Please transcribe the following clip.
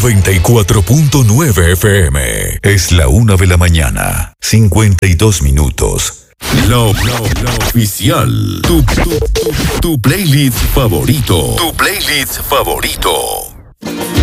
94.9 FM. Es la 1 de la mañana, 52 minutos. La oficial. Tu playlist favorito. Tu playlist favorito.